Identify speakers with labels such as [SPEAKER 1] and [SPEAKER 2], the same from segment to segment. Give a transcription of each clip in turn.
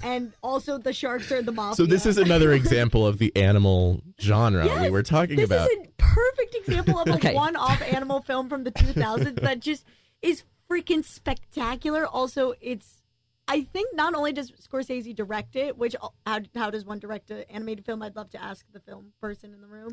[SPEAKER 1] and also the sharks are the mafia.
[SPEAKER 2] So this is another example of the animal genre we were talking about.
[SPEAKER 1] This is a perfect example of a one-off animal film from the 2000s that just is freaking spectacular. Also, I think not only does Scorsese direct it, which how does one direct an animated film? I'd love to ask the film person in the room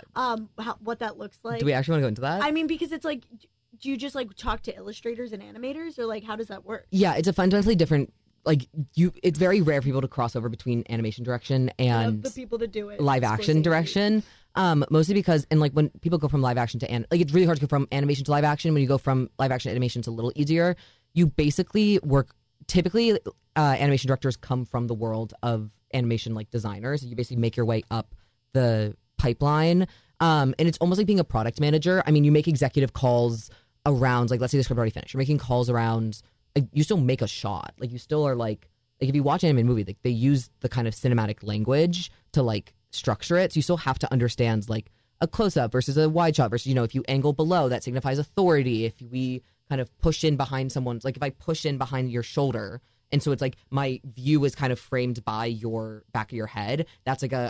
[SPEAKER 1] what that looks like.
[SPEAKER 3] Do we actually want to go into that?
[SPEAKER 1] I mean, because it's like, do you just like talk to illustrators and animators, or like how does that work?
[SPEAKER 3] Yeah, it's a fundamentally different. Like it's very rare for people to cross over between animation direction and
[SPEAKER 1] the people that do it
[SPEAKER 3] live action direction. Mostly because, and like when people go from live action to it's really hard to go from animation to live action. When you go from live action to animation, it's a little easier. You basically work. Typically, animation directors come from the world of animation, like designers. You basically make your way up the pipeline, and it's almost like being a product manager. I mean, you make executive calls around, like, let's say the script already finished. You're making calls around. Like, you still make a shot. Like, you still are like if you watch an animated movie, like they use the kind of cinematic language to like structure it. So you still have to understand like a close up versus a wide shot versus, if you angle below, that signifies authority. If we kind of push in behind someone's, like if I push in behind your shoulder, and so it's like my view is kind of framed by your back of your head, that's like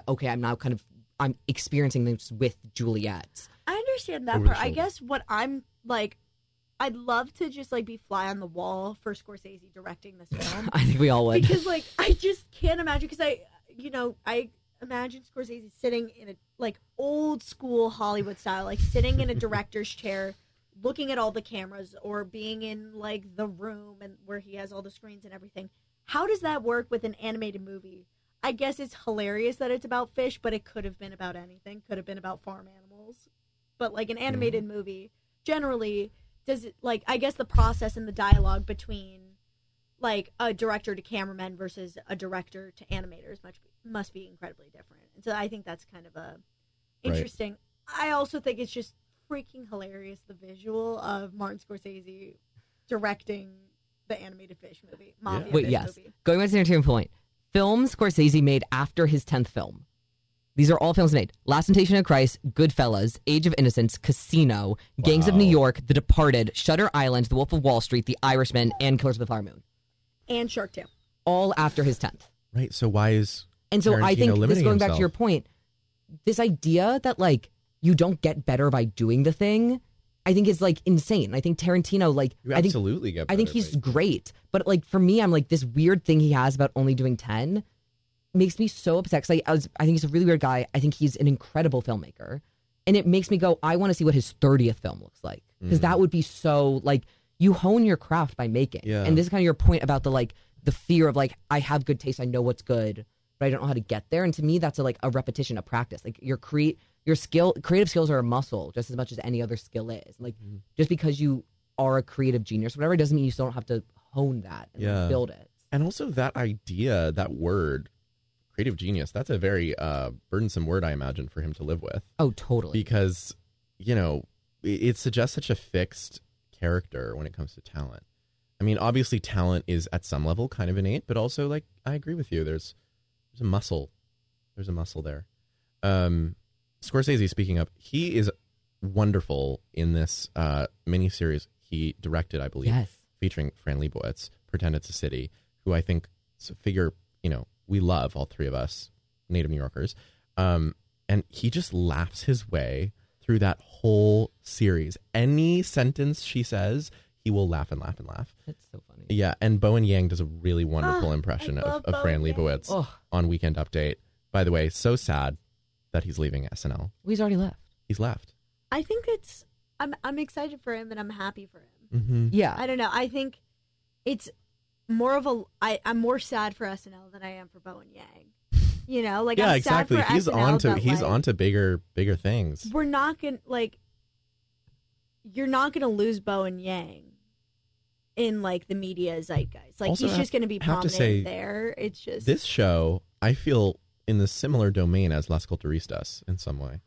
[SPEAKER 3] I'm experiencing this with Juliet.
[SPEAKER 1] I understand that part. I guess what I'm like, I'd love to just like be fly on the wall for Scorsese directing this film.
[SPEAKER 3] I think we all would.
[SPEAKER 1] Because like I just can't imagine, because I imagine Scorsese sitting in a like old school Hollywood style, like sitting in a director's chair, looking at all the cameras, or being in like the room and where he has all the screens and everything. How does that work with an animated movie? I guess it's hilarious that it's about fish, but it could have been about anything. Could have been about farm animals. But like an animated movie, generally, does it, like, I guess the process and the dialogue between like a director to cameraman versus a director to animators must be incredibly different. And so I think that's kind of a interesting. Right. I also think it's just freaking hilarious, the visual of Martin Scorsese directing the animated fish movie. Mafia
[SPEAKER 3] Wait,
[SPEAKER 1] fish
[SPEAKER 3] yes.
[SPEAKER 1] movie.
[SPEAKER 3] Going back to the entertainment point, films Scorsese made after his 10th film. These are all films made. Last Temptation of Christ, Goodfellas, Age of Innocence, Casino, Gangs of New York, The Departed, Shutter Island, The Wolf of Wall Street, The Irishman, and Killers of the Flower Moon.
[SPEAKER 1] And Shark Tale.
[SPEAKER 3] All after his 10th.
[SPEAKER 2] Right, so why is
[SPEAKER 3] And so
[SPEAKER 2] Tarantino
[SPEAKER 3] I think this, going back
[SPEAKER 2] himself?
[SPEAKER 3] to your point, this idea that like you don't get better by doing the thing, I think is like insane. I think Tarantino, like,
[SPEAKER 2] You absolutely get better.
[SPEAKER 3] I think he's great. But like for me, I'm like, this weird thing he has about only doing 10 makes me so upset. Cause I think he's a really weird guy. I think he's an incredible filmmaker. And it makes me go, I want to see what his 30th film looks like. Because that would be so, like, you hone your craft by making.
[SPEAKER 2] Yeah.
[SPEAKER 3] And this is kind of your point about the, like, the fear of, like, I have good taste, I know what's good, but I don't know how to get there. And to me, that's a repetition, a practice. Like, your creative skills are a muscle just as much as any other skill is. Like, just because you are a creative genius, whatever, doesn't mean you still don't have to hone that and build it. And
[SPEAKER 2] also that idea, that word, creative genius, that's a very burdensome word, I imagine, for him to live with.
[SPEAKER 3] Oh, totally.
[SPEAKER 2] Because, it suggests such a fixed character when it comes to talent. I mean, obviously talent is at some level kind of innate, but also, like, I agree with you. There's a muscle. There's a muscle there. Scorsese, speaking of, he is wonderful in this miniseries he directed, I believe, featuring Fran Lebowitz, Pretend It's a City, who I think is a figure, we love, all three of us, native New Yorkers. And he just laughs his way through that whole series. Any sentence she says, he will laugh and laugh and laugh.
[SPEAKER 3] That's so funny.
[SPEAKER 2] Yeah, and Bowen Yang does a really wonderful impression of Fran Lebowitz on Weekend Update. By the way, so sad that he's leaving SNL.
[SPEAKER 3] Well, he's already left.
[SPEAKER 2] He's left.
[SPEAKER 1] I think I'm excited for him and I'm happy for him.
[SPEAKER 2] Mm-hmm.
[SPEAKER 3] Yeah.
[SPEAKER 1] I don't know. I think it's more of I'm more sad for SNL than I am for Bowen Yang. Like,
[SPEAKER 2] yeah,
[SPEAKER 1] I'm
[SPEAKER 2] exactly.
[SPEAKER 1] sad for
[SPEAKER 2] He's
[SPEAKER 1] SNL,
[SPEAKER 2] he's onto bigger things.
[SPEAKER 1] We're not gonna you're not gonna lose Bowen Yang in like the media zeitgeist. Like,
[SPEAKER 2] Also,
[SPEAKER 1] he's just gonna be prominent there. It's just
[SPEAKER 2] this show, I feel, in the similar domain as Las Culturistas in some way.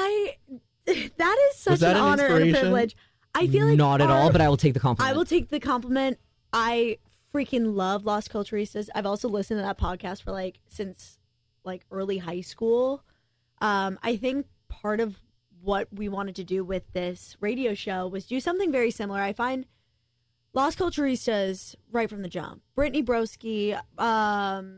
[SPEAKER 1] That is such an honor and a privilege. I feel like
[SPEAKER 3] not at all, but I will take the compliment.
[SPEAKER 1] I will take the compliment. I freaking love Las Culturistas. I've also listened to that podcast for since early high school. I think part of what we wanted to do with this radio show was do something very similar. I find Las Culturistas right from the jump. Brittany Broski,